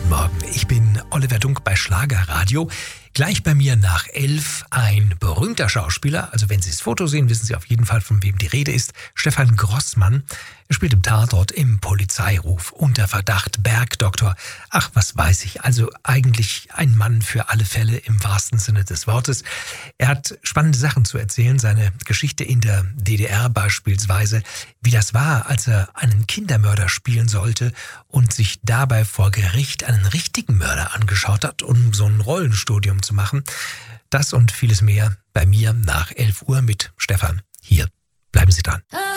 guten Morgen. Ich bin Oliver Dunk bei Schlagerradio. Gleich bei mir nach 11 ein berühmter Schauspieler. Also wenn Sie das Foto sehen, wissen Sie auf jeden Fall, von wem die Rede ist. Stefan Grossmann. Er spielt im Tatort im Polizeiruf unter Verdacht Bergdoktor. Ach, was weiß ich. Also eigentlich ein Mann für alle Fälle im wahrsten Sinne des Wortes. Er hat spannende Sachen zu erzählen. Seine Geschichte in der DDR beispielsweise, wie das war, als er einen Kindermörder spielen sollte und sich dabei vor Gericht einen richtigen Mörder angeschaut hat, um so ein Rollenstudium zu machen. Das und vieles mehr bei mir nach 11 Uhr mit Stefan. Hier, bleiben Sie dran.